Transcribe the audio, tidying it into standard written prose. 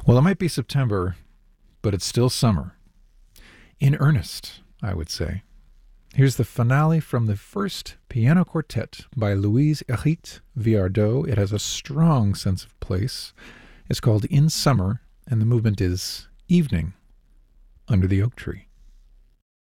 Well, it might be September, but it's still summer. In earnest, I would say. Here's the finale from the first piano quartet by Louise Hérite Viardot. It has a strong sense of place. It's called In Summer, and the movement is Evening Under the Oak Tree.